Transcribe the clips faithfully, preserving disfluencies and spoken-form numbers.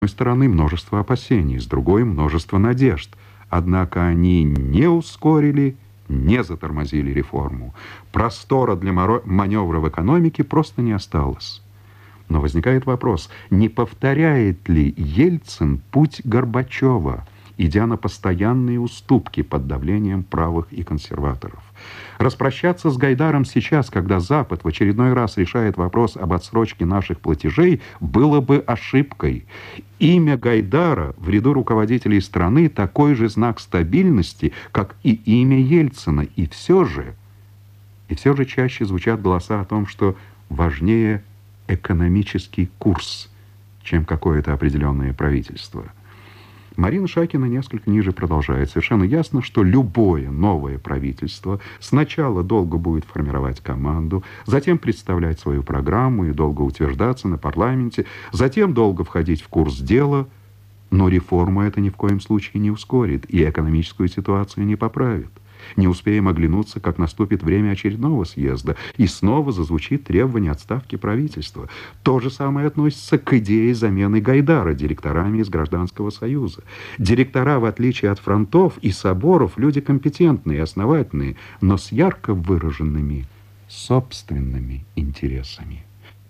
одной стороны, множество опасений, с другой — множество надежд. Однако они не ускорили, не затормозили реформу. Простора для маневра в экономике просто не осталось. Но возникает вопрос, не повторяет ли Ельцин путь Горбачева, идя на постоянные уступки под давлением правых и консерваторов? Распрощаться с Гайдаром сейчас, когда Запад в очередной раз решает вопрос об отсрочке наших платежей, было бы ошибкой. Имя Гайдара в ряду руководителей страны такой же знак стабильности, как и имя Ельцина. И все же, и все же чаще звучат голоса о том, что важнее экономический курс, чем какое-то определенное правительство. Марина Шакина несколько ниже продолжает. Совершенно ясно, что любое новое правительство сначала долго будет формировать команду, затем представлять свою программу и долго утверждаться на парламенте, затем долго входить в курс дела, но реформу это ни в коем случае не ускорит и экономическую ситуацию не поправит. Не успеем оглянуться, как наступит время очередного съезда, и снова зазвучит требование отставки правительства. То же самое относится к идее замены Гайдара директорами из Гражданского союза. Директора, в отличие от фронтов и соборов, люди компетентные и основательные, но с ярко выраженными собственными интересами.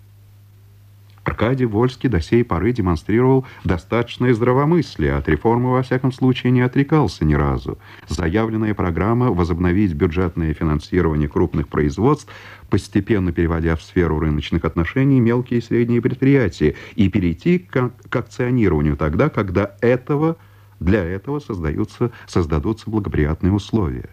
Аркадий Вольский до сей поры демонстрировал достаточное здравомыслие, от реформы, во всяком случае, не отрекался ни разу. Заявленная программа возобновить бюджетное финансирование крупных производств, постепенно переводя в сферу рыночных отношений мелкие и средние предприятия, и перейти к, к акционированию тогда, когда этого, для этого создаются, создадутся благоприятные условия.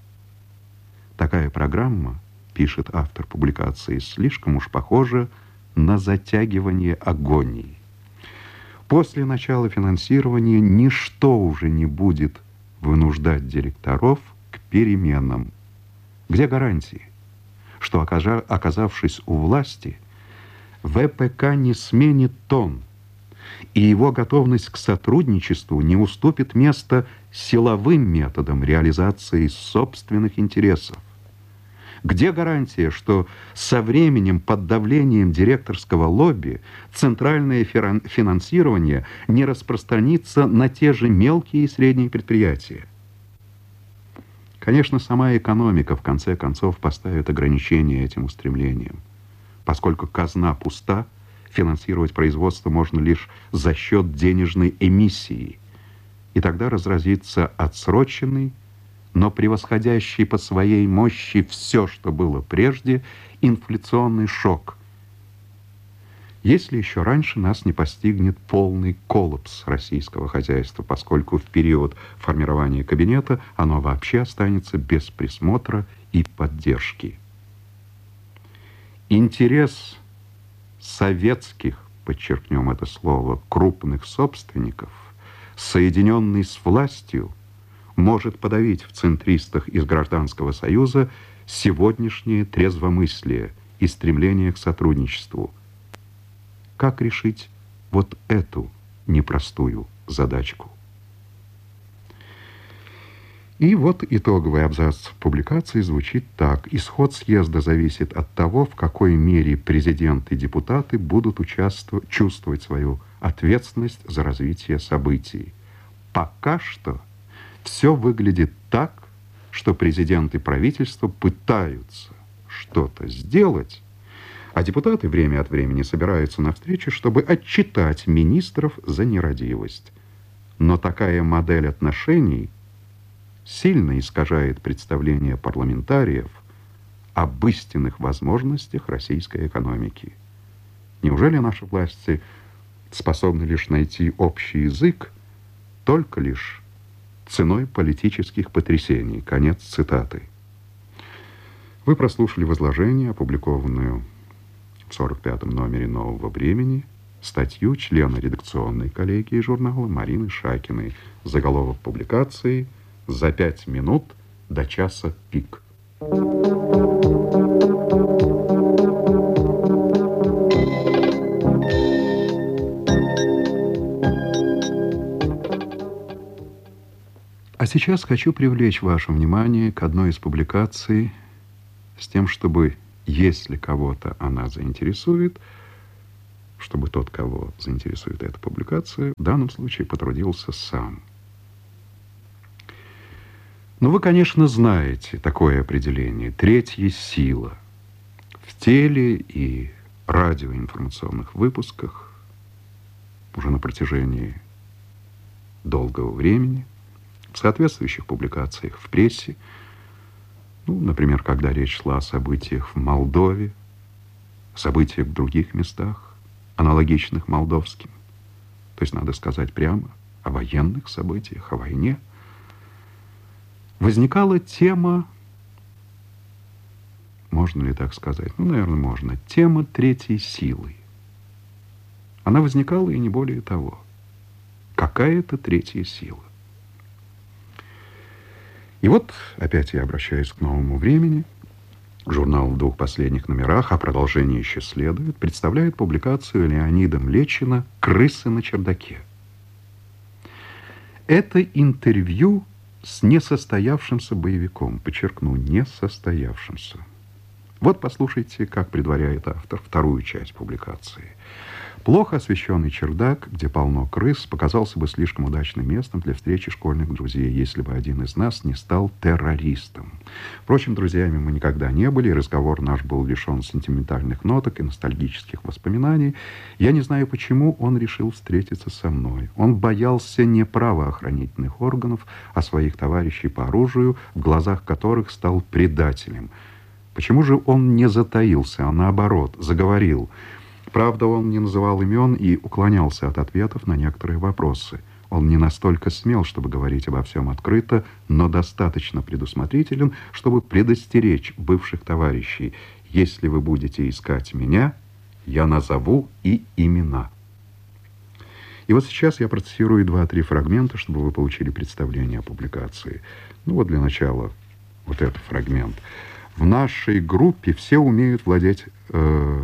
Такая программа, пишет автор публикации, слишком уж похожа на затягивание агонии. После начала финансирования ничто уже не будет вынуждать директоров к переменам. Где гарантии, что, оказавшись у власти, ВПК не сменит тон, и его готовность к сотрудничеству не уступит место силовым методам реализации собственных интересов? Где гарантия, что со временем под давлением директорского лобби центральное финансирование не распространится на те же мелкие и средние предприятия? Конечно, сама экономика в конце концов поставит ограничения этим устремлениям. Поскольку казна пуста, финансировать производство можно лишь за счет денежной эмиссии. И тогда разразится отсроченный, но превосходящий по своей мощи все, что было прежде, инфляционный шок. Если еще раньше нас не постигнет полный коллапс российского хозяйства, поскольку в период формирования кабинета оно вообще останется без присмотра и поддержки. Интерес советских, подчеркнем это слово, крупных собственников, соединенный с властью, может подавить в центристах из Гражданского союза сегодняшнее трезвомыслие и стремление к сотрудничеству. Как решить вот эту непростую задачку? И вот итоговый абзац публикации звучит так. Исход съезда зависит от того, в какой мере президент и депутаты будут участвовать, чувствовать свою ответственность за развитие событий. Пока что все выглядит так, что президент и правительство пытаются что-то сделать, а депутаты время от времени собираются на встречи, чтобы отчитать министров за нерадивость. Но такая модель отношений сильно искажает представление парламентариев об истинных возможностях российской экономики. Неужели наши власти способны лишь найти общий язык только лишь ценой политических потрясений? Конец цитаты. Вы прослушали возложение, опубликованную в сорок пятом номере «Нового времени», статью члена редакционной коллегии журнала Марины Шакиной. Заголовок публикации «За пять минут до часа пик». А сейчас хочу привлечь ваше внимание к одной из публикаций с тем, чтобы, если кого-то она заинтересует, чтобы тот, кого заинтересует эта публикация, в данном случае потрудился сам. Но вы, конечно, знаете такое определение «третья сила». В теле и радиоинформационных выпусках уже на протяжении долгого времени, в соответствующих публикациях в прессе, ну, например, когда речь шла о событиях в Молдове, событиях в других местах, аналогичных молдовским, то есть, надо сказать прямо, о военных событиях, о войне, возникала тема, можно ли так сказать? Ну, наверное, можно. Тема третьей силы. Она возникала и не более того. Какая-то третья сила. И вот опять я обращаюсь к новому времени. Журнал в двух последних номерах, а продолжение еще следует, представляет публикацию Леонида Млечина «Крысы на чердаке». Это интервью с несостоявшимся боевиком, подчеркну, несостоявшимся. Вот послушайте, как предваряет автор вторую часть публикации. Плохо освещенный чердак, где полно крыс, показался бы слишком удачным местом для встречи школьных друзей, если бы один из нас не стал террористом. Впрочем, друзьями мы никогда не были, и разговор наш был лишен сентиментальных ноток и ностальгических воспоминаний. Я не знаю, почему он решил встретиться со мной. Он боялся не правоохранительных органов, а своих товарищей по оружию, в глазах которых стал предателем. Почему же он не затаился, а наоборот, заговорил? Правда, он не называл имен и уклонялся от ответов на некоторые вопросы. Он не настолько смел, чтобы говорить обо всем открыто, но достаточно предусмотрителен, чтобы предостеречь бывших товарищей. Если вы будете искать меня, я назову и имена. И вот сейчас я процитирую два-три фрагмента, чтобы вы получили представление о публикации. Ну вот для начала вот этот фрагмент. В нашей группе все умеют владеть... Э,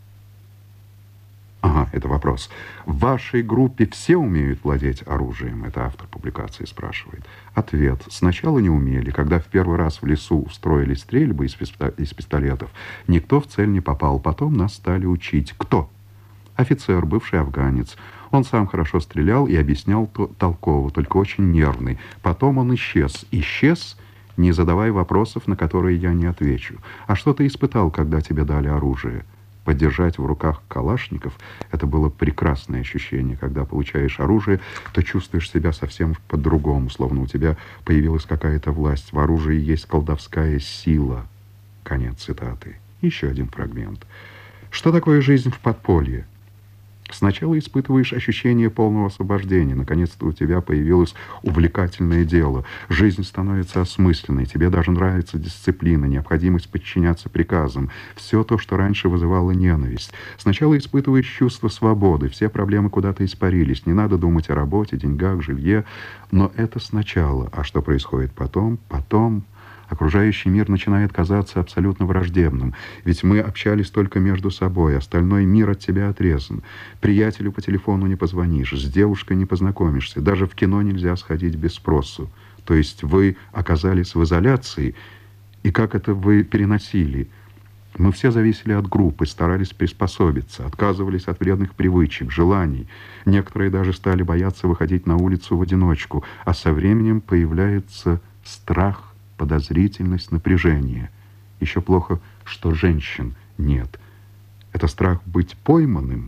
Ага, это вопрос. В вашей группе все умеют владеть оружием? Это автор публикации спрашивает. Ответ. Сначала не умели. Когда в первый раз в лесу устроили стрельбы из пистолетов, никто в цель не попал. Потом нас стали учить. Кто? Офицер, бывший афганец. Он сам хорошо стрелял и объяснял толково, только очень нервный. Потом он исчез. Исчез, не задавая вопросов, на которые я не отвечу. А что ты испытал, когда тебе дали оружие? Подержать в руках калашников — это было прекрасное ощущение. Когда получаешь оружие, то чувствуешь себя совсем по-другому, словно у тебя появилась какая-то власть. В оружии есть колдовская сила. Конец цитаты. Еще один фрагмент. Что такое жизнь в подполье? Сначала испытываешь ощущение полного освобождения. Наконец-то у тебя появилось увлекательное дело. Жизнь становится осмысленной. Тебе даже нравится дисциплина, необходимость подчиняться приказам. Все то, что раньше вызывало ненависть. Сначала испытываешь чувство свободы. Все проблемы куда-то испарились. Не надо думать о работе, деньгах, жилье. Но это сначала. А что происходит потом? Потом... Окружающий мир начинает казаться абсолютно враждебным, ведь мы общались только между собой, остальной мир от тебя отрезан. Приятелю по телефону не позвонишь, с девушкой не познакомишься, даже в кино нельзя сходить без спросу. То есть вы оказались в изоляции, и как это вы переносили? Мы все зависели от группы, старались приспособиться, отказывались от вредных привычек, желаний. Некоторые даже стали бояться выходить на улицу в одиночку, а со временем появляется страх, подозрительность, напряжение. Еще плохо, что женщин нет. Это страх быть пойманным,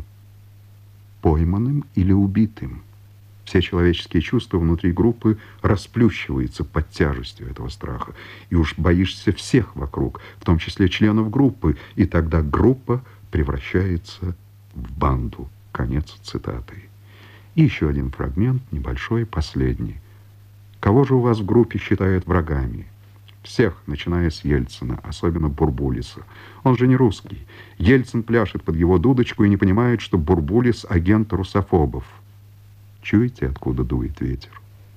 пойманным или убитым. Все человеческие чувства внутри группы расплющиваются под тяжестью этого страха. И уж боишься всех вокруг, в том числе членов группы, и тогда группа превращается в банду. Конец цитаты. И еще один фрагмент, небольшой, последний. Кого же у вас в группе считают врагами? Всех, начиная с Ельцина, особенно Бурбулиса. Он же не русский. Ельцин пляшет под его дудочку и не понимает, что Бурбулис — агент русофобов. Чуете, откуда дует ветер?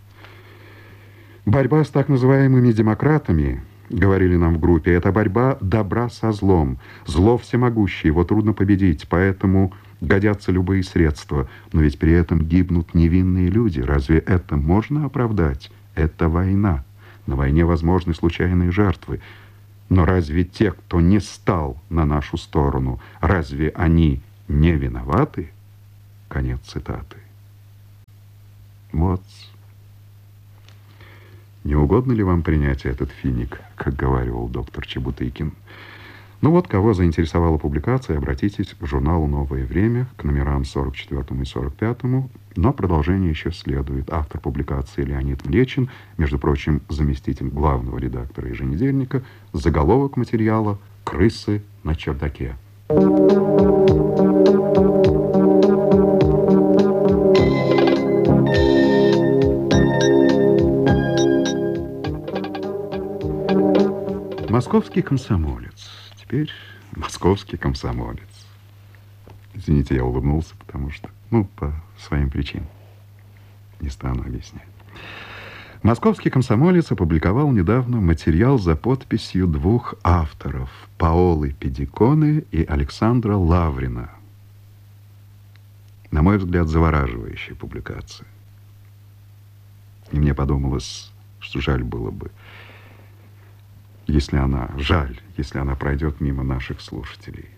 Борьба с так называемыми демократами, говорили нам в группе, это борьба добра со злом. Зло всемогущее, его трудно победить, поэтому годятся любые средства. Но ведь при этом гибнут невинные люди. Разве это можно оправдать? Это война. На войне возможны случайные жертвы. Но разве те, кто не стал на нашу сторону, разве они не виноваты. Конец цитаты. Вот. Не угодно ли вам принять этот финик, как говаривал доктор Чебутыкин? Ну вот, кого заинтересовала публикация, обратитесь к журналу «Новое время», к номерам сорок четвёртому и сорок пятому, но продолжение еще следует. Автор публикации Леонид Млечин, между прочим, заместитель главного редактора еженедельника, заголовок материала «Крысы на чердаке». Московский комсомолец. Теперь московский комсомолец. Извините, я улыбнулся, потому что, ну, по своим причинам. Не стану объяснять. Московский комсомолец опубликовал недавно материал за подписью двух авторов, Паолы Педиконе и Александра Лаврина. На мой взгляд, завораживающая публикация. И мне подумалось, что жаль было бы, если она, жаль, если она пройдет мимо наших слушателей.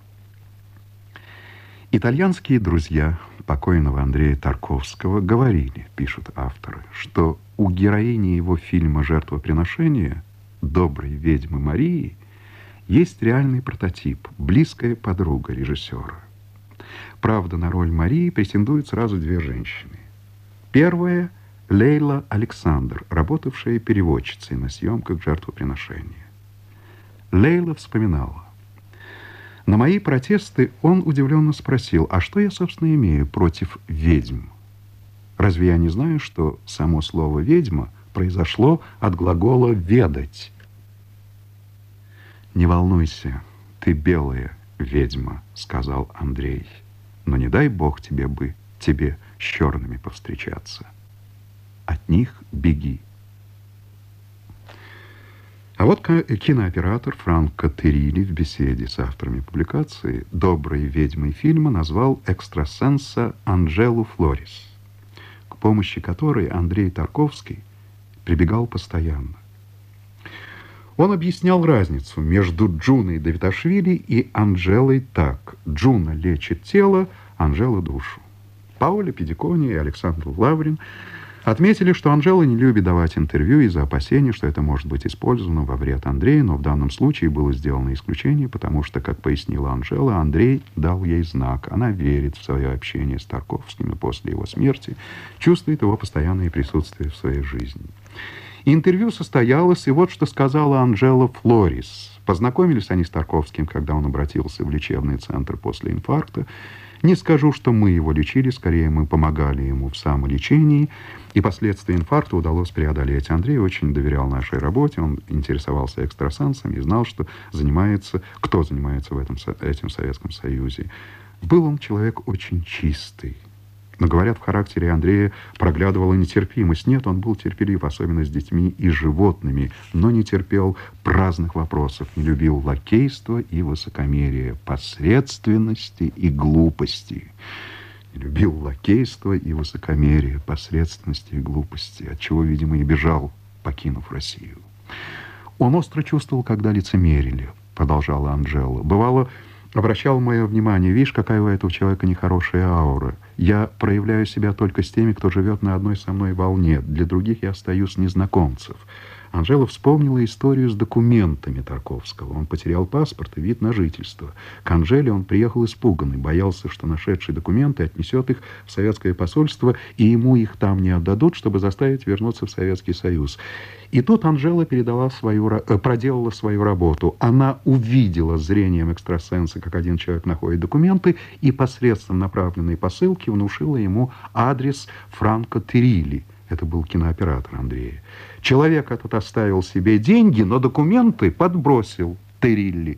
Итальянские друзья покойного Андрея Тарковского говорили, пишут авторы, что у героини его фильма «Жертвоприношение» доброй ведьмы Марии есть реальный прототип, близкая подруга режиссера. Правда, на роль Марии претендуют сразу две женщины. Первая — Лейла Александр, работавшая переводчицей на съемках «Жертвоприношения». Лейла вспоминала. На мои протесты он удивленно спросил, а что я, собственно, имею против ведьм? Разве я не знаю, что само слово «ведьма» произошло от глагола «ведать»? «Не волнуйся, ты белая ведьма», — сказал Андрей. «Но не дай Бог тебе бы, тебе с черными повстречаться. От них беги». А вот кинооператор Франко Террилли в беседе с авторами публикации доброй ведьмой фильма назвал экстрасенса Анжелу Флорис, к помощи которой Андрей Тарковский прибегал постоянно. Он объяснял разницу между Джуной Давиташвили и Анжелой так: Джуна лечит тело, Анжела душу. Паоло Педиконе и Александр Лаврин отметили, что Анжела не любит давать интервью из-за опасений, что это может быть использовано во вред Андрея, но в данном случае было сделано исключение, потому что, как пояснила Анжела, Андрей дал ей знак. Она верит в свое общение с Тарковским и после его смерти чувствует его постоянное присутствие в своей жизни. Интервью состоялось, и вот что сказала Анжела Флорис. Познакомились они с Тарковским, когда он обратился в лечебный центр после инфаркта. Не скажу, что мы его лечили, скорее мы помогали ему в самолечении, и последствия инфаркта удалось преодолеть. Андрей очень доверял нашей работе, он интересовался экстрасенсами и знал, что занимается, кто занимается в этом, этим Советском Союзе. Был он человек очень чистый. Но, говорят, в характере Андрея проглядывала нетерпимость. Нет, он был терпелив, особенно с детьми и животными, но не терпел праздных вопросов, не любил лакейства и высокомерия, посредственности и глупости. Не любил лакейства и высокомерия, посредственности и глупости, отчего, видимо, и бежал, покинув Россию. Он остро чувствовал, когда лицемерили, продолжала Анжела. Бывало, обращал мое внимание, видишь, какая у этого человека нехорошая аура. Я проявляю себя только с теми, кто живет на одной со мной волне. Для других я остаюсь незнакомцев. Анжела вспомнила историю с документами Тарковского. Он потерял паспорт и вид на жительство. К Анжеле он приехал испуганный, боялся, что нашедший документы отнесет их в советское посольство, и ему их там не отдадут, чтобы заставить вернуться в Советский Союз. И тут Анжела передала свою, проделала свою работу. Она увидела зрением экстрасенса, как один человек находит документы, и посредством направленной посылки внушила ему адрес Франко Террилли. Это был кинооператор Андрея. Человек этот оставил себе деньги, но документы подбросил Террилли.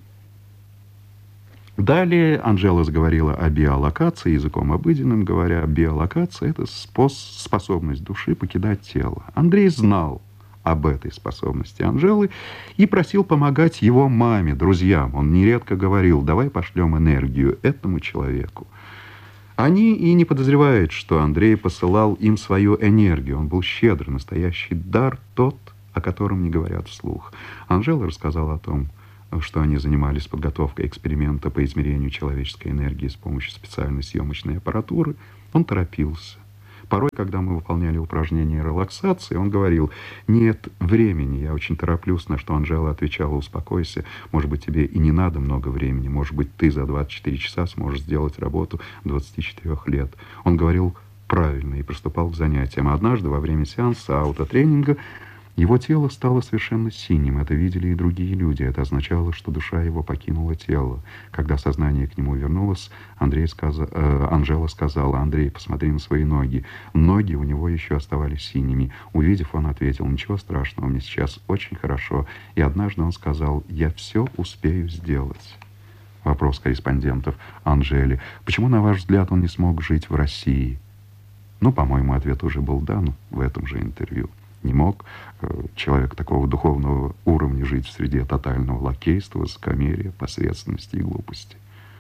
Далее Анжела заговорила о биолокации, языком обыденным говоря. Биолокация — это способность души покидать тело. Андрей знал об этой способности Анжелы и просил помогать его маме, друзьям. Он нередко говорил: давай пошлем энергию этому человеку. Они и не подозревают, что Андрей посылал им свою энергию. Он был щедр, настоящий дар, тот, о котором не говорят вслух. Анжела рассказала о том, что они занимались подготовкой эксперимента по измерению человеческой энергии с помощью специальной съемочной аппаратуры, он торопился. Порой, когда мы выполняли упражнения релаксации, он говорил: «Нет времени, я очень тороплюсь», на что Анжела отвечала: «Успокойся, может быть, тебе и не надо много времени, может быть, ты за двадцать четыре часа сможешь сделать работу двадцати четырёх лет». Он говорил правильно и приступал к занятиям. А однажды во время сеанса аутотренинга его тело стало совершенно синим. Это видели и другие люди. Это означало, что душа его покинула тело. Когда сознание к нему вернулось, Андрей сказа... э, Анжела сказала: «Андрей, посмотри на свои ноги». Ноги у него еще оставались синими. Увидев, он ответил: «Ничего страшного, мне сейчас очень хорошо». И однажды он сказал: «Я все успею сделать». Вопрос корреспондентов Анжели: «Почему, на ваш взгляд, он не смог жить в России?» Ну, по-моему, ответ уже был дан в этом же интервью. Не мог человек такого духовного уровня жить в среде тотального лакейства, высокомерия, посредственности и глупости.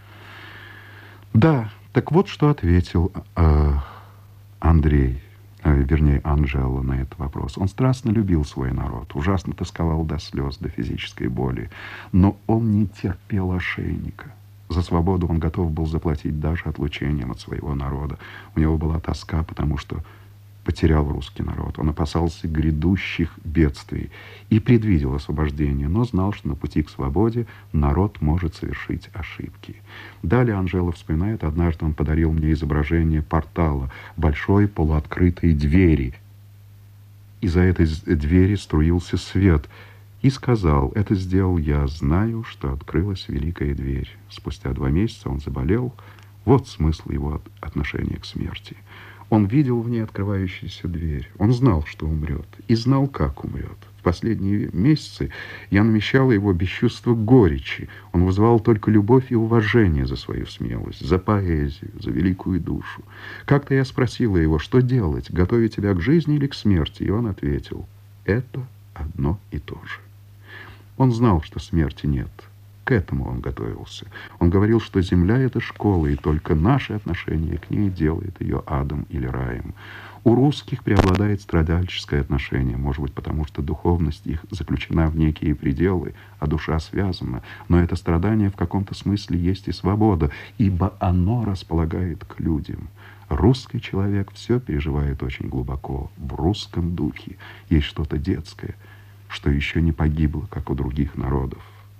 Да, так вот что ответил э, Андрей, э, вернее, Анжела на этот вопрос. Он страстно любил свой народ, ужасно тосковал до слез, до физической боли, но он не терпел ошейника. За свободу он готов был заплатить даже отлучением от своего народа. У него была тоска, потому что потерял русский народ. Он опасался грядущих бедствий и предвидел освобождение, но знал, что на пути к свободе народ может совершить ошибки. Далее Анжела вспоминает: однажды он подарил мне изображение портала, большой полуоткрытой двери. Из-за этой двери струился свет. И сказал: «Это сделал я, знаю, что открылась великая дверь». Спустя два месяца он заболел. Вот смысл его отношения к смерти. Он видел в ней открывающуюся дверь. Он знал, что умрет, и знал, как умрет. В последние месяцы я намечала его без чувства горечи. Он вызывал только любовь и уважение за свою смелость, за поэзию, за великую душу. Как-то я спросила его: что делать, готовить тебя к жизни или к смерти? И он ответил: это одно и то же. Он знал, что смерти нет. К этому он готовился. Он говорил, что земля — это школа, и только наше отношение к ней делает ее адом или раем. У русских преобладает страдальческое отношение, может быть, потому что духовность их заключена в некие пределы, а душа связана. Но это страдание в каком-то смысле есть и свобода, ибо оно располагает к людям. Русский человек все переживает очень глубоко. В русском духе есть что-то детское, что еще не погибло, как у других народов.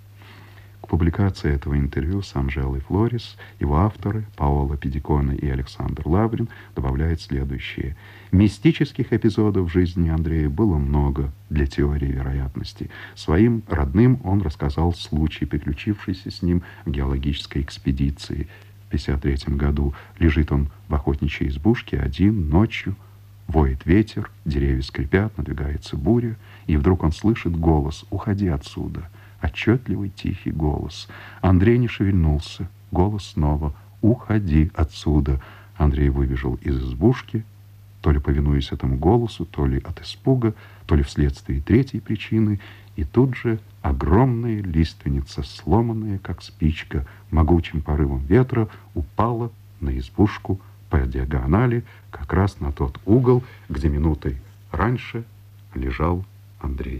К публикации этого интервью с Анжелой Флорис его авторы Паоло Педиконе и Александр Лаврин добавляют следующее. Мистических эпизодов в жизни Андрея было много для теории вероятности. Своим родным он рассказал случай, приключившийся с ним в геологической экспедиции. В пятьдесят третьем году лежит он в охотничьей избушке один ночью. Воет ветер, деревья скрипят, надвигается буря, и вдруг он слышит голос: «Уходи отсюда». Отчетливый тихий голос. Андрей не шевельнулся. Голос снова: «Уходи отсюда». Андрей выбежал из избушки, то ли повинуясь этому голосу, то ли от испуга, то ли вследствие третьей причины, и тут же огромная лиственница, сломанная, как спичка, могучим порывом ветра, упала на избушку по диагонали, как раз на тот угол, где минутой раньше лежал Андрей.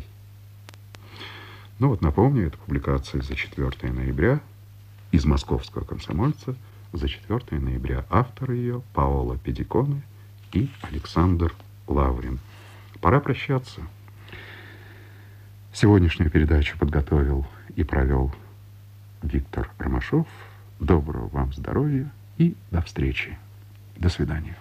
Ну вот, напомню, это публикация за четвёртое ноября из «Московского комсомольца». За четвёртое ноября авторы ее Паоло Педиконе и Александр Лаврин. Пора прощаться. Сегодняшнюю передачу подготовил и провел Виктор Ромашов. Доброго вам здоровья и до встречи. До свидания.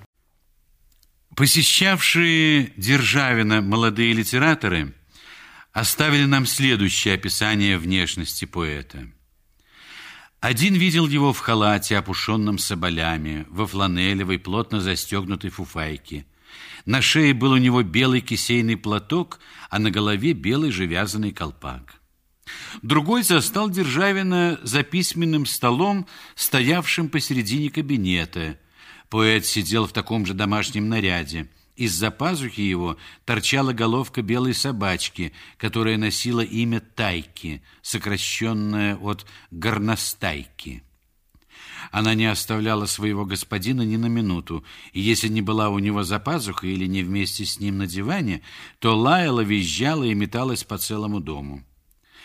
Посещавшие Державина молодые литераторы оставили нам следующее описание внешности поэта. Один видел его в халате, опушенном соболями, во фланелевой, плотно застегнутой фуфайке. На шее был у него белый кисейный платок, а на голове белый же вязаный колпак. Другой застал Державина за письменным столом, стоявшим посередине кабинета. Поэт сидел в таком же домашнем наряде. Из-за пазухи его торчала головка белой собачки, которая носила имя Тайки, сокращенное от горностайки. Она не оставляла своего господина ни на минуту, и если не была у него за пазухой или не вместе с ним на диване, то лаяла, визжала и металась по целому дому.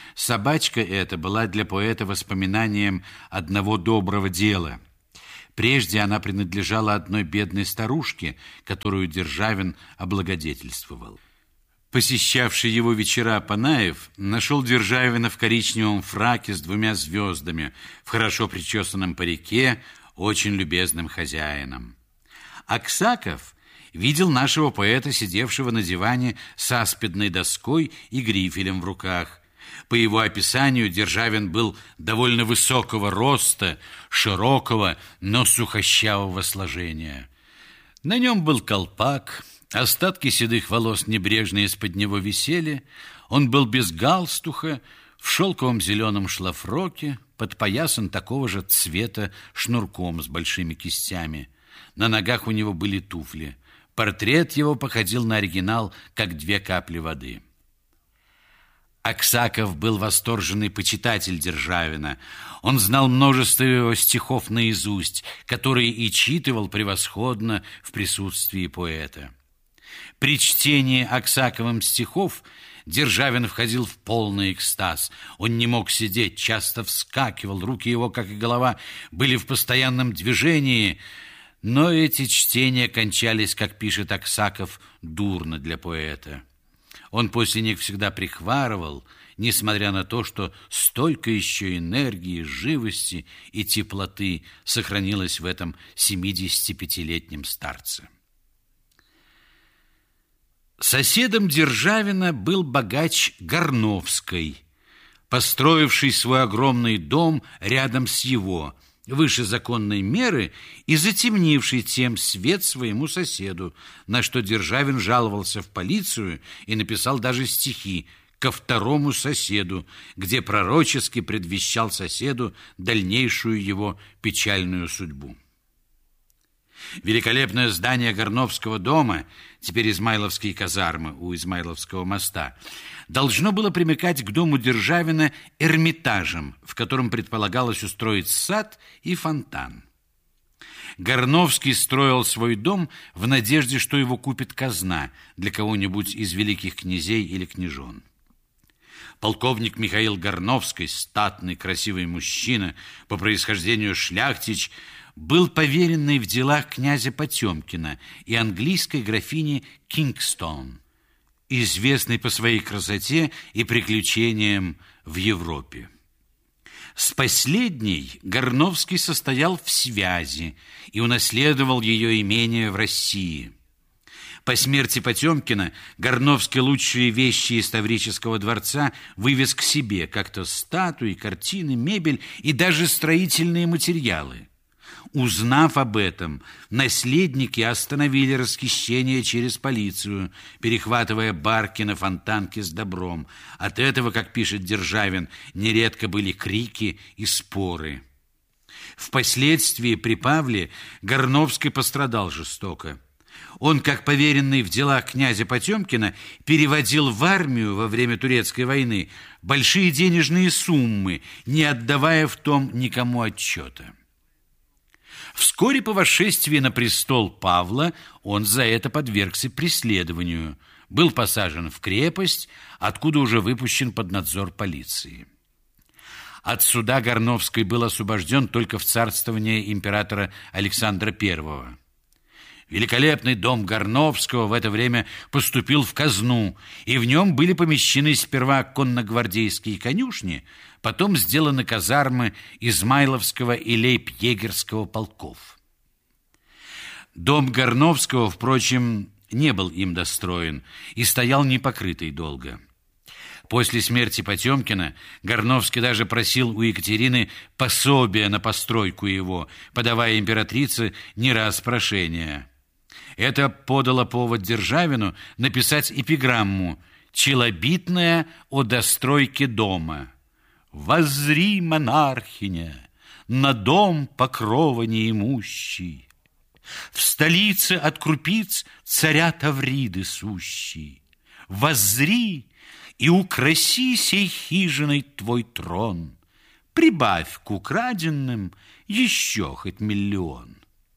Собачка эта была для поэта воспоминанием одного доброго дела. Прежде она принадлежала одной бедной старушке, которую Державин облагодетельствовал. Посещавший его вечера Панаев нашел Державина в коричневом фраке с двумя звездами, в хорошо причесанном парике, очень любезным хозяином. Аксаков видел нашего поэта, сидевшего на диване с аспидной доской и грифелем в руках. По его описанию, Державин был довольно высокого роста, широкого, но сухощавого сложения. На нем был колпак, остатки седых волос небрежно из-под него висели, он был без галстуха, в шелковом зеленом шлафроке, подпоясан такого же цвета шнурком с большими кистями. На ногах у него были туфли. Портрет его походил на оригинал, как две капли воды. Аксаков был восторженный почитатель Державина. Он знал множество его стихов наизусть, которые и читывал превосходно в присутствии поэта. При чтении Аксаковым стихов Державин входил в полный экстаз. Он не мог сидеть, часто вскакивал, руки его, как и голова, были в постоянном движении. Но эти чтения кончались, как пишет Аксаков, дурно для поэта. Он после них всегда прихварывал, несмотря на то, что столько еще энергии, живости и теплоты сохранилось в этом семидесятипятилетнем старце. Соседом Державина был богач Горновской, построивший свой огромный дом рядом с его, выше законной меры, и затемнивший тем свет своему соседу, на что Державин жаловался в полицию и написал даже стихи ко второму соседу, где пророчески предвещал соседу дальнейшую его печальную судьбу. Великолепное здание Горновского дома, теперь Измайловские казармы у Измайловского моста, должно было примыкать к дому Державина Эрмитажем, в котором предполагалось устроить сад и фонтан. Горновский строил свой дом в надежде, что его купит казна для кого-нибудь из великих князей или княжон. Полковник Михаил Горновский, статный, красивый мужчина, по происхождению шляхтич, был поверенный в делах князя Потемкина и английской графини Кингстон, известный по своей красоте и приключениям в Европе. С последней Горновский состоял в связи и унаследовал ее имение в России. По смерти Потемкина Горновский лучшие вещи из Таврического дворца вывез к себе, как-то статуи, картины, мебель и даже строительные материалы. Узнав об этом, наследники остановили расхищение через полицию, перехватывая барки на фонтанке с добром. От этого, как пишет Державин, нередко были крики и споры. Впоследствии при Павле Горновский пострадал жестоко. Он, как поверенный в делах князя Потемкина, переводил в армию во время Турецкой войны большие денежные суммы, не отдавая в том никому отчета. Вскоре по восшествии на престол Павла он за это подвергся преследованию, был посажен в крепость, откуда уже выпущен под надзор полиции. От суда Горновский был освобожден только в царствование императора Александра Первого. Великолепный дом Горновского в это время поступил в казну, и в нем были помещены сперва конногвардейские конюшни, потом сделаны казармы Измайловского и лейб-егерского полков. Дом Горновского, впрочем, не был им достроен и стоял непокрытый долго. После смерти Потемкина Горновский даже просил у Екатерины пособия на постройку его, подавая императрице не раз прошения. Это подало повод Державину написать эпиграмму «Челобитная о достройке дома». «Воззри, монархиня, на дом покрова неимущий, в столице от крупиц царя Тавриды сущий. Воззри и украси сей хижиной твой трон, прибавь к украденным еще хоть миллион».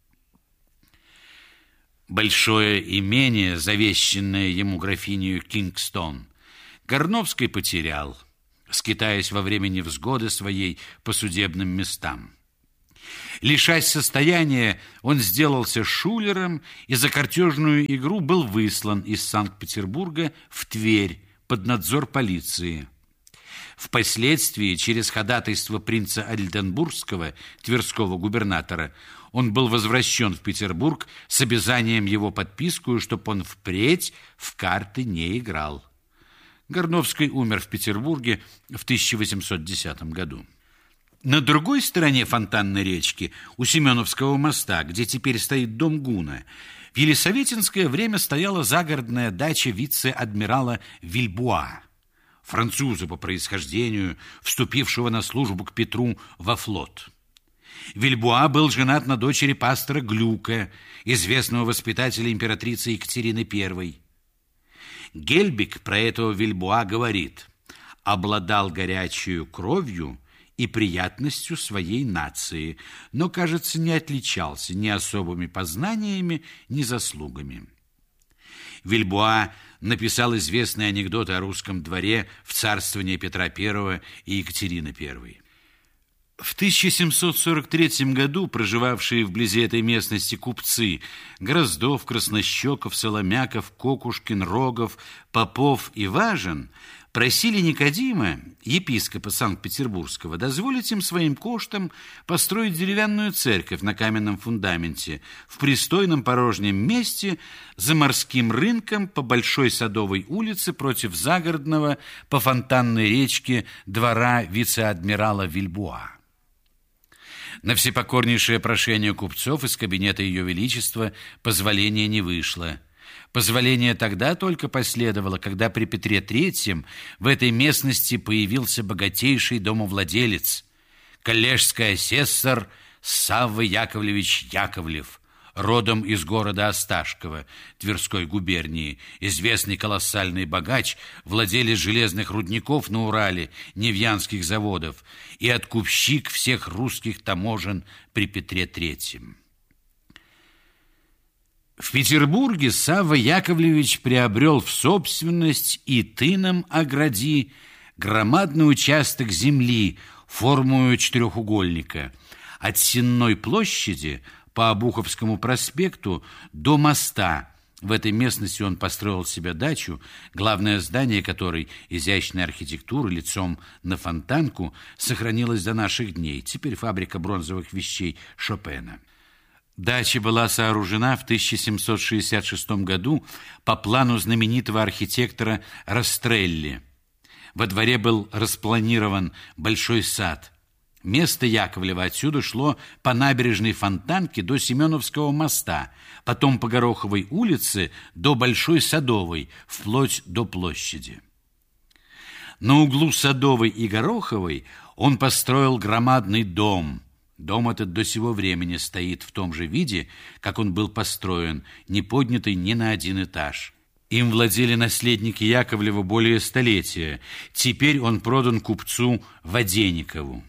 Большое имение, завещанное ему графинею Кингстон, Горновский потерял. скитаясь во время невзгоды своей по судебным местам. Лишась состояния, он сделался шулером и за картежную игру был выслан из Санкт-Петербурга в Тверь под надзор полиции. Впоследствии, через ходатайство принца Ольденбургского, тверского губернатора, он был возвращен в Петербург с обязанием его подписку, чтоб он впредь в карты не играл. Горновской умер в Петербурге в тысяча восемьсот десятом году. На другой стороне Фонтанной речки, у Семеновского моста, где теперь стоит дом Гуна, в елисаветинское время стояла загородная дача вице-адмирала Вильбуа, француза по происхождению, вступившего на службу к Петру во флот. Вильбуа был женат на дочери пастора Глюка, известного воспитателя императрицы Екатерины Первой. Гельбик про этого Вильбуа говорит: обладал горячей кровью и приятностью своей нации, но, кажется, не отличался ни особыми познаниями, ни заслугами. Вильбуа написал известный анекдот о русском дворе в царствовании Петра Первого и Екатерины Первой. В тысяча семьсот сорок третьем году проживавшие вблизи этой местности купцы Гроздов, Краснощеков, Соломяков, Кокушкин, Рогов, Попов и Важин просили Никодима, епископа Санкт-Петербургского, дозволить им своим коштом построить деревянную церковь на каменном фундаменте в пристойном порожнем месте за морским рынком по Большой Садовой улице против загородного по Фонтанной речке двора вице-адмирала Вильбуа. На всепокорнейшее прошение купцов из кабинета Ее Величества позволения не вышло. Позволение тогда только последовало, когда при Петре Третьем в этой местности появился богатейший домовладелец, коллежский асессор Савва Яковлевич Яковлев, родом из города Осташково, Тверской губернии, известный колоссальный богач, владелец железных рудников на Урале, Невьянских заводов и откупщик всех русских таможен при Петре Третьем. В Петербурге Савва Яковлевич приобрел в собственность и тыном огради громадный участок земли формою четырехугольника от Сенной площади по Обуховскому проспекту до моста. В этой местности он построил себе дачу, главное здание которой, изящной архитектуры, лицом на Фонтанку, сохранилось до наших дней. Теперь фабрика бронзовых вещей Шопена. Дача была сооружена в тысяча семьсот шестьдесят шестом году по плану знаменитого архитектора Растрелли. Во дворе был распланирован большой сад. Место Яковлева отсюда шло по набережной Фонтанки до Семеновского моста, потом по Гороховой улице до Большой Садовой, вплоть до площади. На углу Садовой и Гороховой он построил громадный дом. Дом этот до сего времени стоит в том же виде, как он был построен, не поднятый ни на один этаж. Им владели наследники Яковлева более столетия. Теперь он продан купцу Воденикову.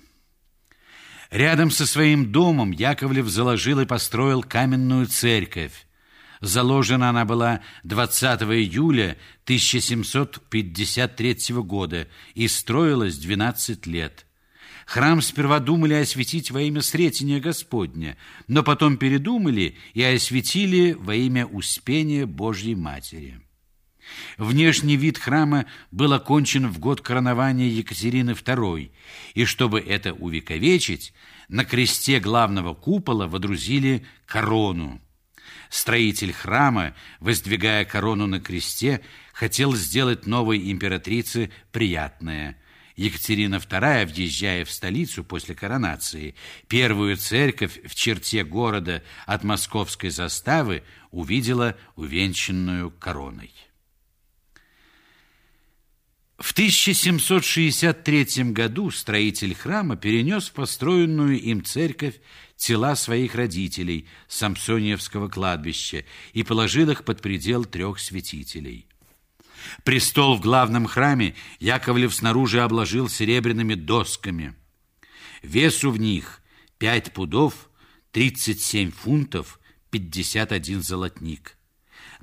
Рядом со своим домом Яковлев заложил и построил каменную церковь. Заложена она была двадцатого июля тысяча семьсот пятьдесят третьего года и строилась двенадцать лет. Храм сперва думали осветить во имя Сретения Господня, но потом передумали и осветили во имя Успения Божьей Матери. Внешний вид храма был окончен в год коронования Екатерины Второй, и чтобы это увековечить, на кресте главного купола водрузили корону. Строитель храма, воздвигая корону на кресте, хотел сделать новой императрице приятное. Екатерина Вторая, въезжая в столицу после коронации, первую церковь в черте города от московской заставы увидела увенчанную короной. В тысяча семьсот шестьдесят третьем году строитель храма перенес в построенную им церковь тела своих родителей с Самсониевского кладбища и положил их под предел трех святителей. Престол в главном храме Яковлев снаружи обложил серебряными досками. Весу в них пять пудов, тридцать семь фунтов, пятьдесят один золотник.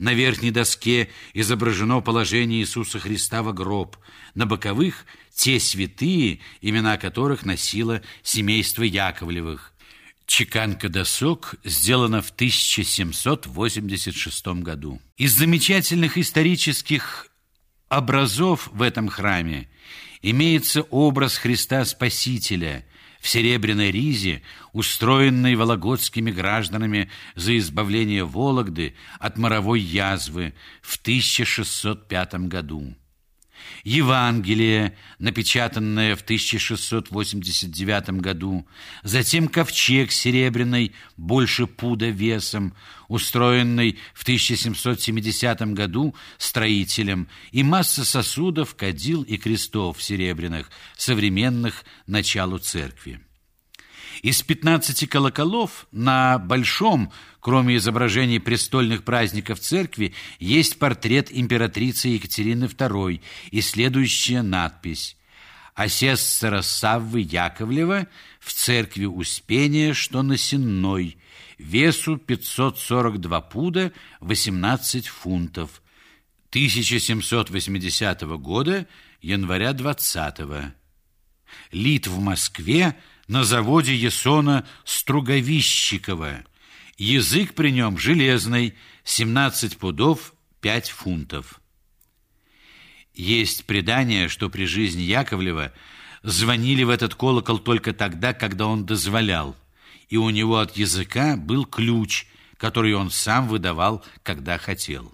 На верхней доске изображено положение Иисуса Христа во гроб. На боковых – те святые, имена которых носило семейство Яковлевых. Чеканка досок сделана в тысяча семьсот восемьдесят шестом году. Из замечательных исторических образов в этом храме имеется образ Христа Спасителя в серебряной ризе, устроенной вологодскими гражданами за избавление Вологды от моровой язвы в тысяча шестьсот пятом году. Евангелие, напечатанное в тысяча шестьсот восемьдесят девятом году, затем ковчег серебряный, больше пуда весом, устроенный в тысяча семьсот семидесятом году строителем, и масса сосудов, кадил и крестов серебряных, современных началу церкви. Из пятнадцати колоколов на большом, кроме изображений престольных праздников церкви, есть портрет императрицы Екатерины второй и следующая надпись: «Асессора Саввы Яковлева в церкви Успения, что на Сенной, весу пятьсот сорок два пуда восемнадцать фунтов, тысяча семьсот восьмидесятого года, января двадцатого. Лит в Москве на заводе Ясона Струговищикова. Язык при нем железный, семнадцать пудов пять фунтов». Есть предание, что при жизни Яковлева звонили в этот колокол только тогда, когда он дозволял, и у него от языка был ключ, который он сам выдавал, когда хотел.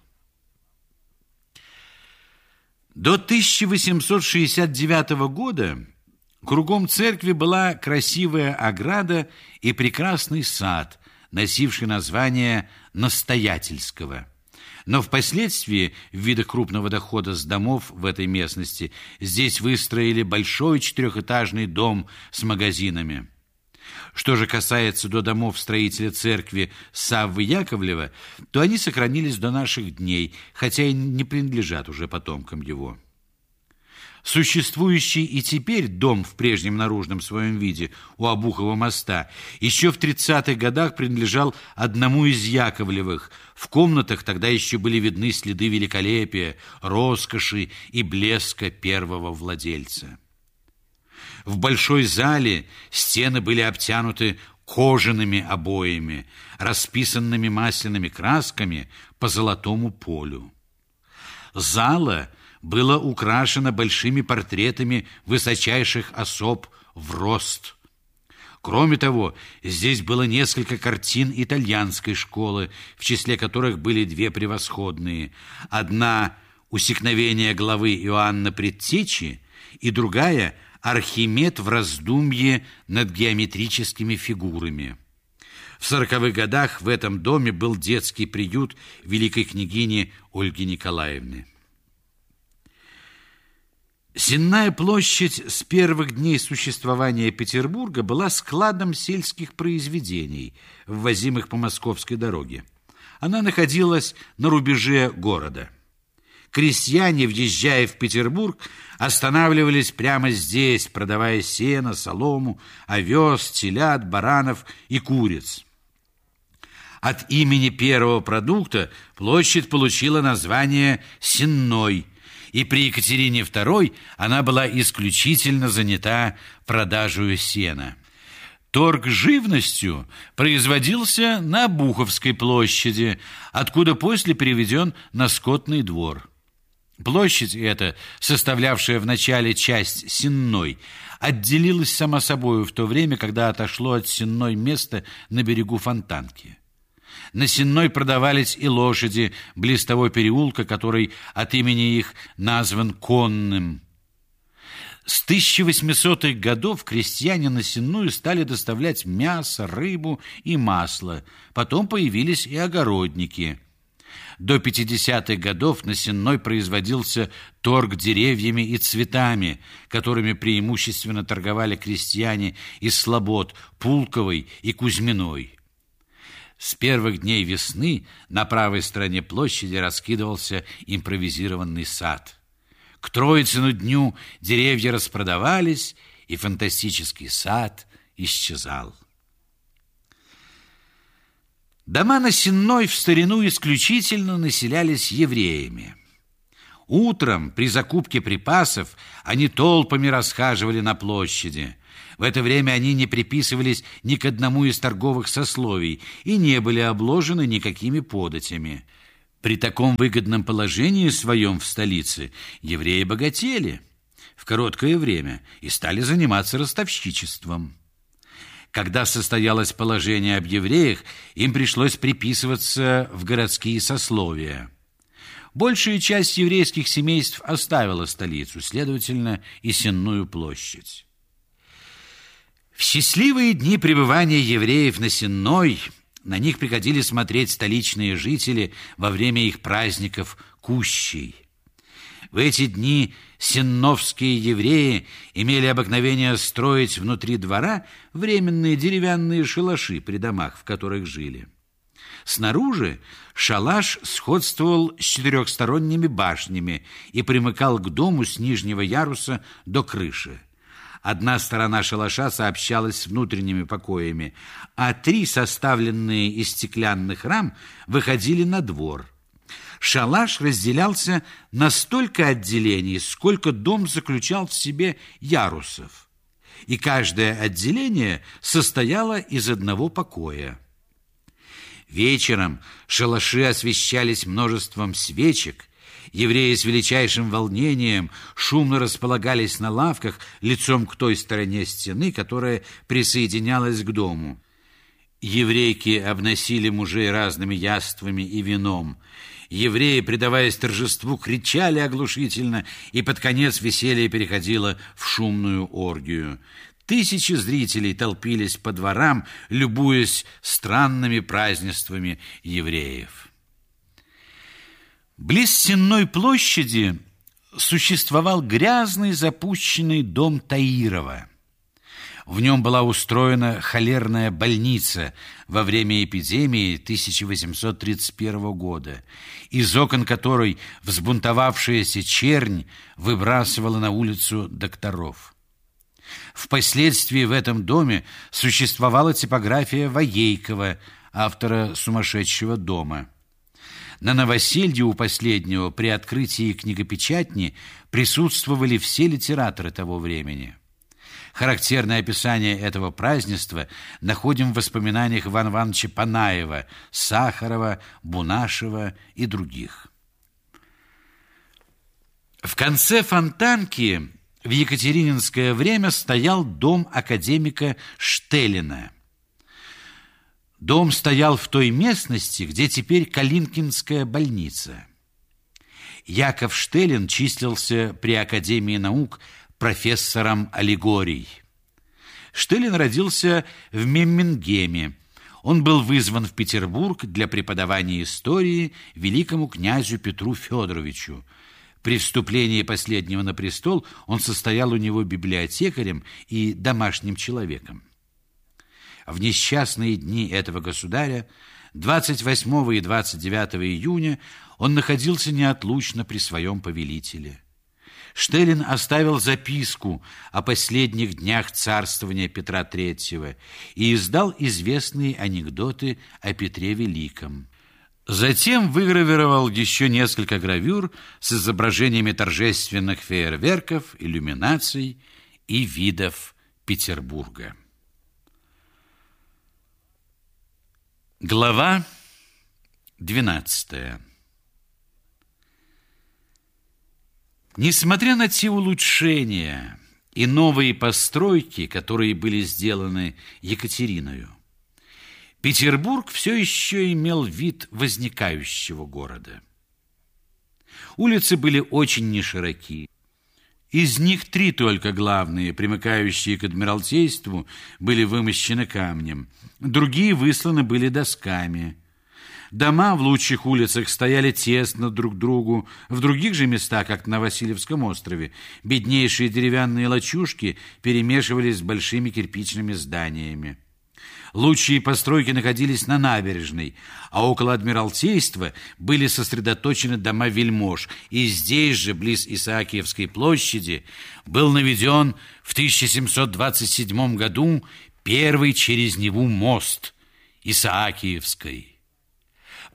До тысяча восемьсот шестьдесят девятого года кругом церкви была красивая ограда и прекрасный сад, носивший название Настоятельского. Но впоследствии, ввиду крупного дохода с домов в этой местности, здесь выстроили большой четырехэтажный дом с магазинами. Что же касается до домов строителя церкви Саввы Яковлева, то они сохранились до наших дней, хотя и не принадлежат уже потомкам его. Существующий и теперь дом в прежнем наружном своем виде у Обухова моста еще в тридцатых годах принадлежал одному из Яковлевых. В комнатах тогда еще были видны следы великолепия, роскоши и блеска первого владельца. В большой зале стены были обтянуты кожаными обоями, расписанными масляными красками по золотому полю. Зала было украшено большими портретами высочайших особ в рост. Кроме того, здесь было несколько картин итальянской школы, в числе которых были две превосходные. Одна «Усекновение главы Иоанна Предтечи» и другая «Архимед в раздумье над геометрическими фигурами». В сороковых годах в этом доме был детский приют великой княгини Ольги Николаевны. Сенная площадь с первых дней существования Петербурга была складом сельских произведений, ввозимых по московской дороге. Она находилась на рубеже города. Крестьяне, въезжая в Петербург, останавливались прямо здесь, продавая сено, солому, овес, телят, баранов и куриц. От имени первого продукта площадь получила название «Сенной», и при Екатерине второй она была исключительно занята продажей сена. Торг живностью производился на Обуховской площади, откуда после переведен на Скотный двор. Площадь эта, составлявшая в начале часть Сенной, отделилась сама собою в то время, когда отошло от Сенной место на берегу Фонтанки. На Сенной продавались и лошади близ того переулка, который от имени их назван Конным. С тысяча восьмисотых годов крестьяне на Сенную стали доставлять мясо, рыбу и масло. Потом появились и огородники. До пятидесятых годов на Сенной производился торг деревьями и цветами, которыми преимущественно торговали крестьяне из слобод Пулковой и Кузьминой. С первых дней весны на правой стороне площади раскидывался импровизированный сад. К Троицыну дню деревья распродавались, и фантастический сад исчезал. Дома на Сенной в старину исключительно населялись евреями. Утром при закупке припасов они толпами расхаживали на площади. В это время они не приписывались ни к одному из торговых сословий и не были обложены никакими податями. При таком выгодном положении своем в столице евреи богатели в короткое время и стали заниматься ростовщичеством. Когда состоялось положение об евреях, им пришлось приписываться в городские сословия. Большая часть еврейских семейств оставила столицу, следовательно, и Сенную площадь. В счастливые дни пребывания евреев на Сенной на них приходили смотреть столичные жители во время их праздников Кущей. В эти дни сенновские евреи имели обыкновение строить внутри двора временные деревянные шалаши при домах, в которых жили. Снаружи шалаш сходствовал с четырехсторонними башнями и примыкал к дому с нижнего яруса до крыши. Одна сторона шалаша сообщалась с внутренними покоями, а три, составленные из стеклянных рам, выходили на двор. Шалаш разделялся на столько отделений, сколько дом заключал в себе ярусов, и каждое отделение состояло из одного покоя. Вечером шалаши освещались множеством свечек. Евреи с величайшим волнением шумно располагались на лавках лицом к той стороне стены, которая присоединялась к дому. Еврейки обносили мужей разными яствами и вином. Евреи, предаваясь торжеству, кричали оглушительно, и под конец веселье переходило в шумную оргию. Тысячи зрителей толпились по дворам, любуясь странными празднествами евреев. Близ Сенной площади существовал грязный запущенный дом Таирова. В нем была устроена холерная больница во время эпидемии тысяча восемьсот тридцать первого года, из окон которой взбунтовавшаяся чернь выбрасывала на улицу докторов. Впоследствии в этом доме существовала типография Воейкова, автора «Сумасшедшего дома». На новоселье у последнего при открытии книгопечатни присутствовали все литераторы того времени. Характерное описание этого празднества находим в воспоминаниях Ивана Ивановича Панаева, Сахарова, Бунашева и других. В конце Фонтанки в екатерининское время стоял дом академика Штеллина. Дом стоял в той местности, где теперь Калинкинская больница. Яков Штеллин числился при Академии наук профессором аллегорий. Штеллин родился в Меммингеме. Он был вызван в Петербург для преподавания истории великому князю Петру Федоровичу. При вступлении последнего на престол он состоял у него библиотекарем и домашним человеком. В несчастные дни этого государя, двадцать восьмого и двадцать девятого июня, он находился неотлучно при своем повелителе. Штеллин оставил записку о последних днях царствования Петра Третьего и издал известные анекдоты о Петре Великом. Затем выгравировал еще несколько гравюр с изображениями торжественных фейерверков, иллюминаций и видов Петербурга. Глава двенадцатая. Несмотря на те улучшения и новые постройки, которые были сделаны Екатериною, Петербург все еще имел вид возникающего города. Улицы были очень нешироки. Из них три только главные, примыкающие к Адмиралтейству, были вымощены камнем. Другие высланы были досками. Дома в лучших улицах стояли тесно друг к другу. В других же местах, как на Васильевском острове, беднейшие деревянные лачужки перемешивались с большими кирпичными зданиями. Лучшие постройки находились на набережной, а около Адмиралтейства были сосредоточены дома вельмож, и здесь же, близ Исаакиевской площади, был наведен в тысяча семьсот двадцать седьмом году первый через Неву мост Исаакиевской.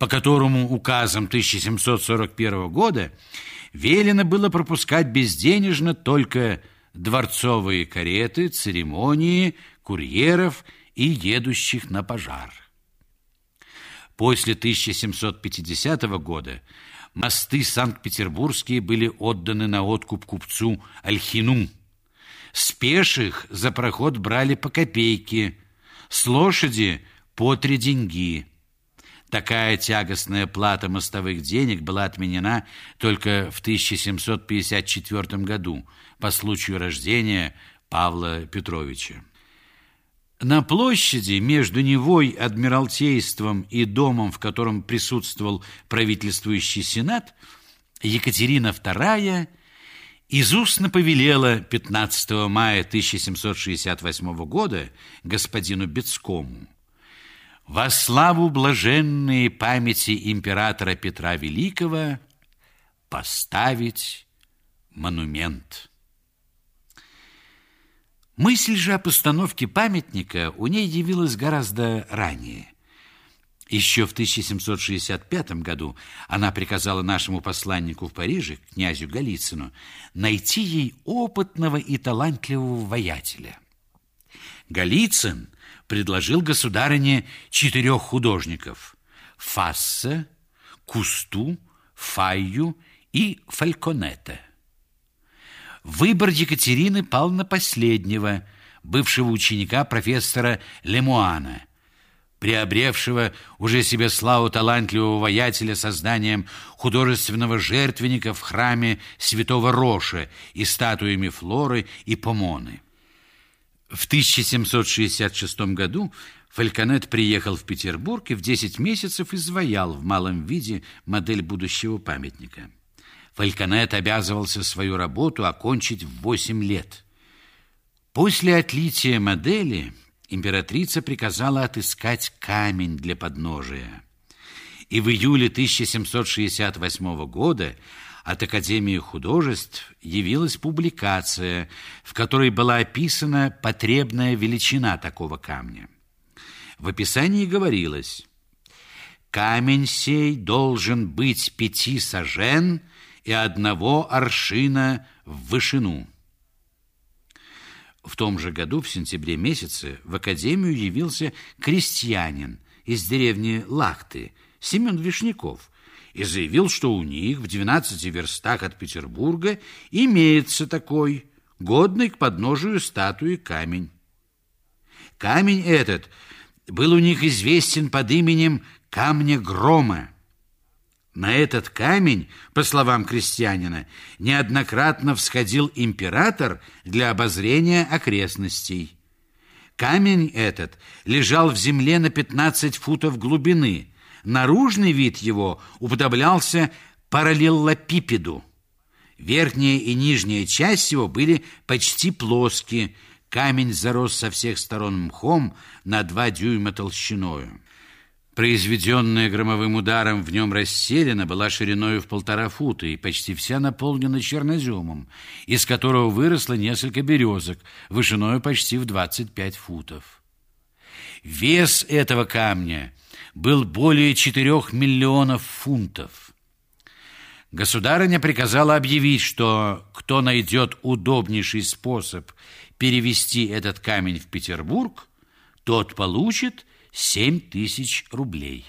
по которому указом тысяча семьсот сорок первого года велено было пропускать безденежно только дворцовые кареты, церемонии, курьеров и едущих на пожар. После тысяча семьсот пятидесятого года мосты санкт-петербургские были отданы на откуп купцу Ольхину. С пеших за проход брали по копейке, с лошади по три деньги. Такая тягостная плата мостовых денег была отменена только в тысяча семьсот пятьдесят четвёртом году по случаю рождения Павла Петровича. На площади между Невой, Адмиралтейством и домом, в котором присутствовал правительствующий сенат, Екатерина вторая из устно повелела пятнадцатого мая тысяча семьсот шестьдесят восьмого года господину Бецкому: «Во славу блаженной памяти императора Петра Великого поставить монумент». Мысль же о постановке памятника у ней явилась гораздо ранее. Еще в тысяча семьсот шестьдесят пятом году она приказала нашему посланнику в Париже, князю Голицыну, найти ей опытного и талантливого воятеля. Голицын предложил государыне четырех художников – Фасса, Кусту, Файю и Фальконета. Выбор Екатерины пал на последнего, бывшего ученика профессора Лемуана, приобревшего уже себе славу талантливого воятеля созданием художественного жертвенника в храме святого Роша и статуями Флоры и Помоны. В тысяча семьсот шестьдесят шестом году Фальконет приехал в Петербург и в десять месяцев изваял в малом виде модель будущего памятника. Фальконет обязывался свою работу окончить в восемь лет. После отлития модели императрица приказала отыскать камень для подножия. И в июле тысяча семьсот шестьдесят восьмого года от Академии художеств явилась публикация, в которой была описана потребная величина такого камня. В описании говорилось: «Камень сей должен быть пяти сажен и одного аршина в вышину». В том же году, в сентябре месяце, в Академию явился крестьянин из деревни Лахты, Семен Вишняков, и заявил, что у них в двенадцати верстах от Петербурга имеется такой, годный к подножию статуи камень. Камень этот был у них известен под именем Камня Грома. На этот камень, по словам крестьянина, неоднократно всходил император для обозрения окрестностей. Камень этот лежал в земле на пятнадцать футов глубины. Наружный вид его уподоблялся параллелопипеду. Верхняя и нижняя часть его были почти плоские. Камень зарос со всех сторон мхом на два дюйма толщиною. Произведенная громовым ударом в нем расселена была шириною в полтора фута и почти вся наполнена черноземом, из которого выросло несколько березок, вышиною почти в двадцать пять футов. Вес этого камня был более четырех миллионов фунтов. Государыня приказала объявить, что кто найдет удобнейший способ перевести этот камень в Петербург, тот получит семь тысяч рублей.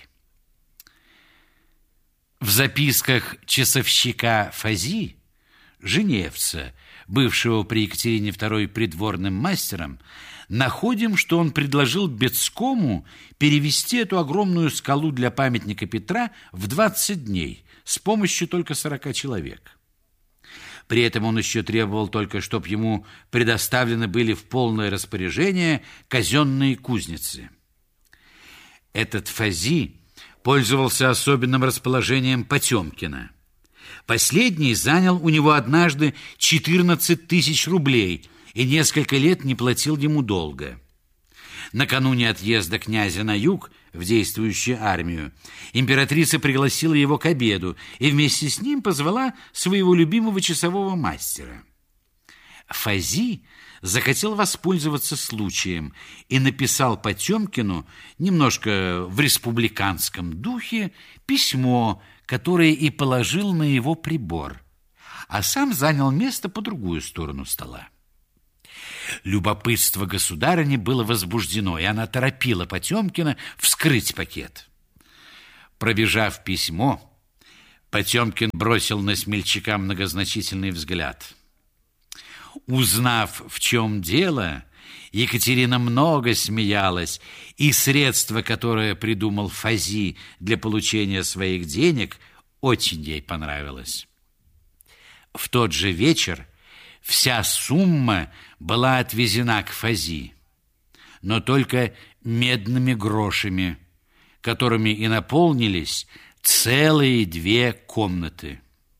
В записках часовщика Фази, женевца, бывшего при Екатерине второй придворным мастером, находим, что он предложил Бецкому перевести эту огромную скалу для памятника Петра в двадцать дней с помощью только сорока человек. При этом он еще требовал только, чтобы ему предоставлены были в полное распоряжение казенные кузницы. Этот Фази пользовался особенным расположением Потемкина. Последний занял у него однажды четырнадцать тысяч рублей и несколько лет не платил ему долга. Накануне отъезда князя на юг в действующую армию императрица пригласила его к обеду и вместе с ним позвала своего любимого часового мастера. Фази захотел воспользоваться случаем и написал Потемкину немножко в республиканском духе письмо, которое и положил на его прибор, а сам занял место по другую сторону стола. Любопытство государыни было возбуждено, и она торопила Потемкина вскрыть пакет. Пробежав письмо, Потемкин бросил на смельчака многозначительный взгляд. Узнав, в чем дело, Екатерина много смеялась, и средство, которое придумал Фази для получения своих денег, очень ей понравилось. В тот же вечер вся сумма была отвезена к Фази, но только медными грошами, которыми и наполнились целые две комнаты.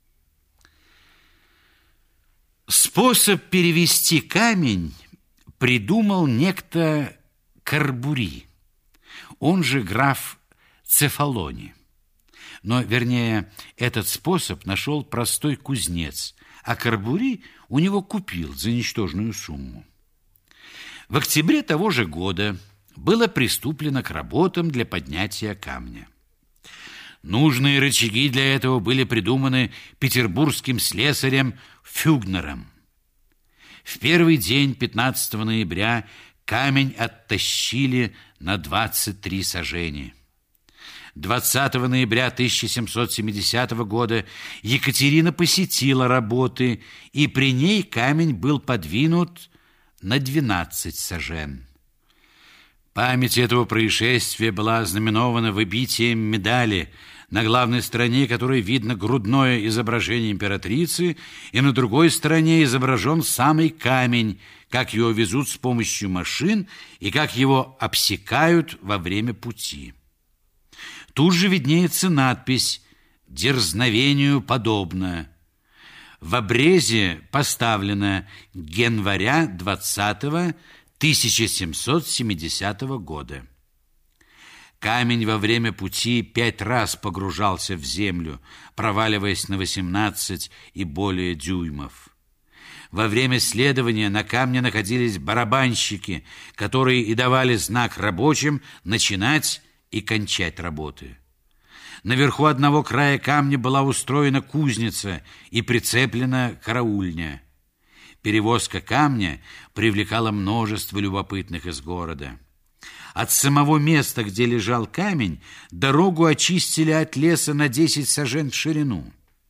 Способ перевести камень придумал некто Карбури, он же граф Цефалони. Но, вернее, этот способ нашел простой кузнец, а Карбури у него купил за ничтожную сумму. В октябре того же года было приступлено к работам для поднятия камня. Нужные рычаги для этого были придуманы петербургским слесарем Фюгнером. В первый день, пятнадцатого ноября, камень оттащили на двадцать три сажени. двадцатого ноября тысяча семьсот семидесятого года Екатерина посетила работы, и при ней камень был подвинут на двенадцать сажен. Память этого происшествия была ознаменована выбитием медали, на главной стороне которой видно грудное изображение императрицы, и на другой стороне изображен самый камень, как его везут с помощью машин и как его обсекают во время пути. Тут же виднеется надпись «Дерзновению подобно». В обрезе поставлено января двадцатого тысяча семьсот семидесятого года. Камень во время пути пять раз погружался в землю, проваливаясь на восемнадцать и более дюймов. Во время следования на камне находились барабанщики, которые и давали знак рабочим начинать и кончать работы. Наверху одного края камня была устроена кузница и прицеплена караульня. Перевозка камня привлекала множество любопытных из города. От самого места, где лежал камень, дорогу очистили от леса на десять сажен в ширину.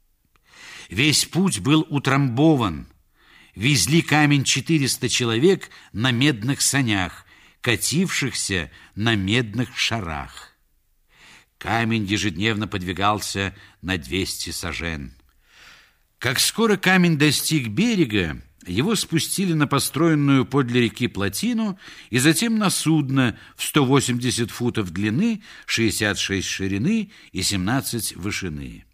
Весь путь был утрамбован. Везли камень четыреста человек на медных санях, катившихся на медных шарах. Камень ежедневно подвигался на двести сажен. Как скоро камень достиг берега, его спустили на построенную подле реки плотину и затем на судно в сто восемьдесят футов длины, шестьдесят шесть ширины и семнадцать вышины.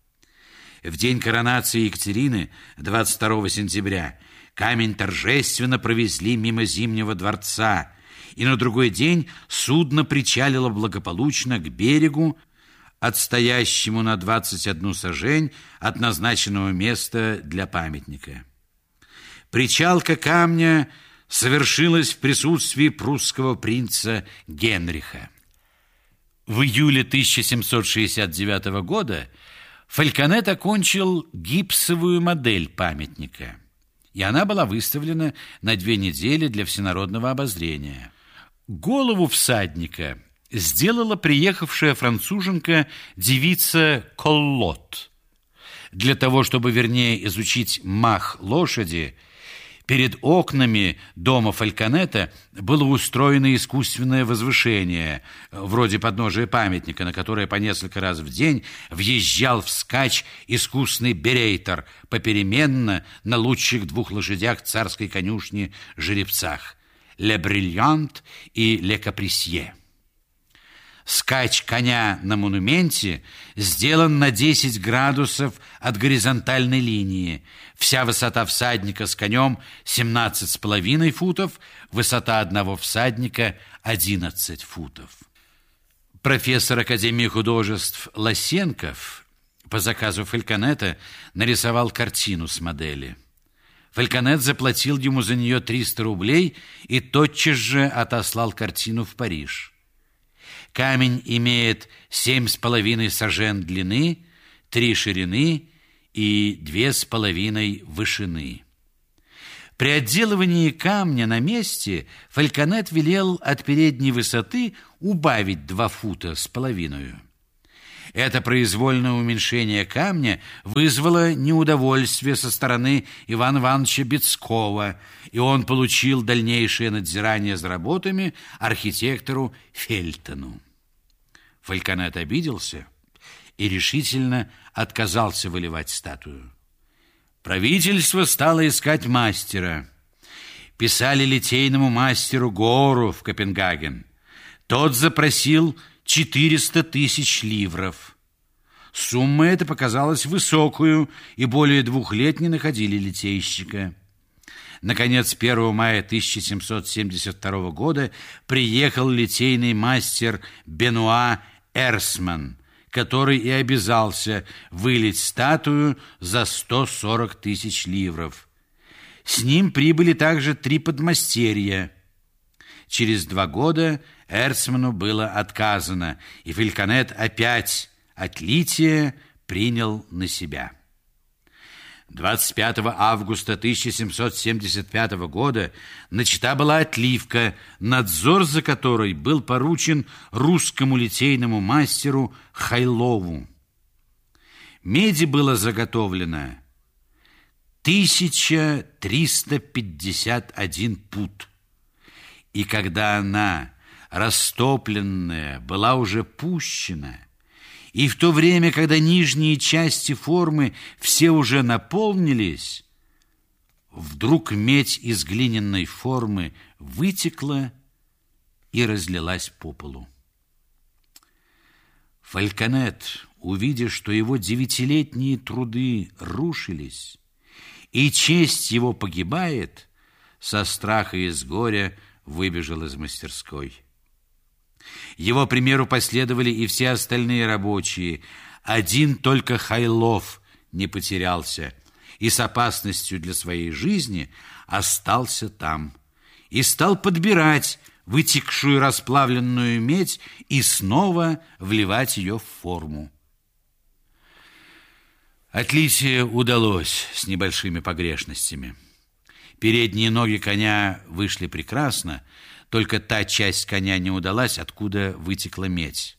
В день коронации Екатерины, двадцать второго сентября, камень торжественно провезли мимо Зимнего дворца, и на другой день судно причалило благополучно к берегу, отстоящему на двадцать одну сажень от назначенного места для памятника. Причалка камня совершилась в присутствии прусского принца Генриха. В июле тысяча семьсот шестьдесят девятого года Фальконет окончил гипсовую модель памятника, и она была выставлена на две недели для всенародного обозрения. Голову всадника сделала приехавшая француженка девица Коллот. Для того, чтобы вернее изучить мах лошади, перед окнами дома Фальконета было устроено искусственное возвышение, вроде подножия памятника, на которое по несколько раз в день въезжал вскачь искусный берейтер, попеременно на лучших двух лошадях царской конюшни жеребцах — «Ле Бриллиант» и «Ле Каприсье». Скач коня на монументе сделан на десять градусов от горизонтальной линии. Вся высота всадника с конем семнадцать с половиной футов, высота одного всадника одиннадцать футов. Профессор Академии художеств Лосенков по заказу Фальконета нарисовал картину с модели. Фальконет заплатил ему за нее триста рублей и тотчас же отослал картину в Париж. Камень имеет семь с половиной сажен длины, три ширины и две с половиной вышины. При отделывании камня на месте Фальконет велел от передней высоты убавить два фута с половиной. Это произвольное уменьшение камня вызвало неудовольствие со стороны Ивана Ивановича Бецкова, и он получил дальнейшее надзирание за работами архитектору Фельтону. Фальконет обиделся и решительно отказался выливать статую. Правительство стало искать мастера. Писали литейному мастеру Гору в Копенгаген. Тот запросил четыреста тысяч ливров. Сумма эта показалась высокую, и более двух лет не находили литейщика. Наконец, первого мая тысяча семьсот семьдесят второго года приехал литейный мастер Бенуа Эрсман, который и обязался вылить статую за сто сорок тысяч ливров. С ним прибыли также три подмастерья. Через два года Эрсману было отказано, и Фальконет опять отлитие принял на себя. двадцать пятого августа тысяча семьсот семьдесят пятого года начата была отливка, надзор за которой был поручен русскому литейному мастеру Хайлову. Меди было заготовлено тысяча триста пятьдесят один пуд, и когда она, растопленная, была уже пущена, и в то время, когда нижние части формы все уже наполнились, вдруг медь из глиняной формы вытекла и разлилась по полу. Фальконет, увидя, что его девятилетние труды рушились, и честь его погибает, со страха и с горя выбежал из мастерской. Его примеру последовали и все остальные рабочие. Один только Хайлов не потерялся и с опасностью для своей жизни остался там и стал подбирать вытекшую расплавленную медь и снова вливать ее в форму. Отлитие удалось с небольшими погрешностями. Передние ноги коня вышли прекрасно, только та часть коня не удалась, откуда вытекла медь.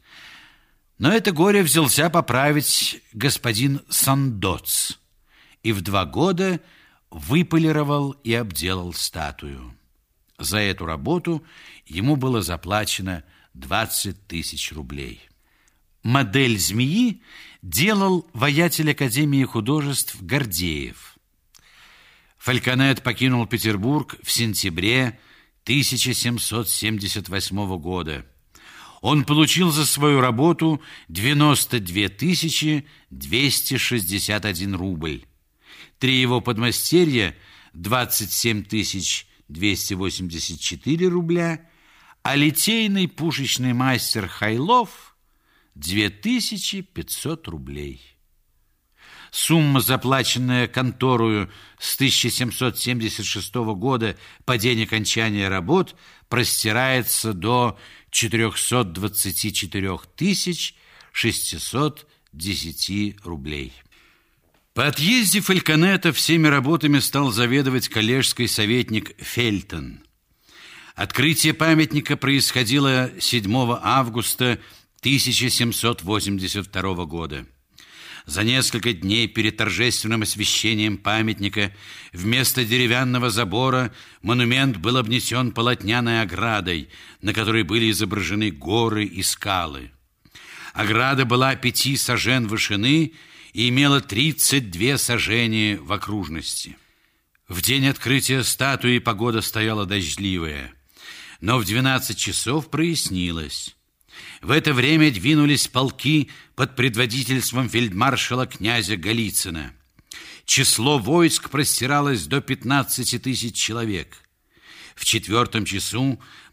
Но это горе взялся поправить господин Сандоц, и в два года выполировал и обделал статую. За эту работу ему было заплачено двадцать тысяч рублей. Модель змеи делал воятель Академии художеств Гордеев. Фальконет покинул Петербург в сентябре тысяча семьсот семьдесят восьмого года. Он получил за свою работу девяносто две тысячи двести шестьдесят один рубль. Три его подмастерья – двадцать семь тысяч двести восемьдесят четыре рубля, а литейный пушечный мастер Хайлов – две тысячи пятьсот рублей. Сумма, заплаченная конторою с тысяча семьсот семьдесят шестого года по день окончания работ, простирается до четырехсот двадцати четырёх тысяч шестисот десяти рублей. По отъезде Фальконета всеми работами стал заведовать коллежский советник Фельтон. Открытие памятника происходило седьмого августа тысяча семьсот восемьдесят второго года. За несколько дней перед торжественным освящением памятника вместо деревянного забора монумент был обнесен полотняной оградой, на которой были изображены горы и скалы. Ограда была пяти сажен вышины и имела тридцать две сажени в окружности. В день открытия статуи погода стояла дождливая, но в двенадцать часов прояснилось. В это время двинулись полки под предводительством фельдмаршала князя Голицына. Число войск простиралось до пятнадцати тысяч человек. В четвертом часу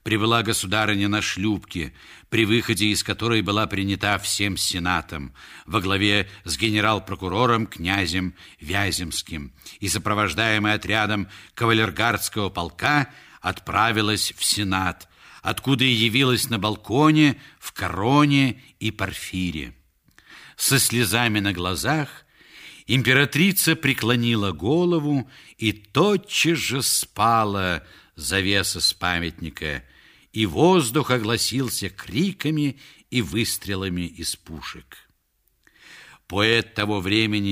прибыла государыня на шлюпке, при выходе из которой была принята всем сенатом, во главе с генерал-прокурором князем Вяземским, и, сопровождаемая отрядом кавалергардского полка, отправилась в сенат, откуда и явилась на балконе в короне и парфире. Со слезами на глазах императрица преклонила голову, и тотчас же спала завеса с памятника, и воздух огласился криками и выстрелами из пушек. Поэт того времени